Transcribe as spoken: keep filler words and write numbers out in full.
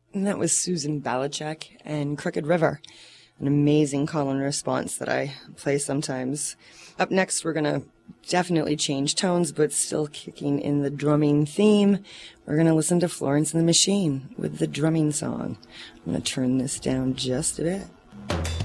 And that was Susan Balichek and Crooked River, an amazing call and response that I play sometimes. Up next, we're going to definitely change tones, but still kicking in the drumming theme. We're going to listen to Florence and the Machine with the drumming song. I'm going to turn this down just a bit.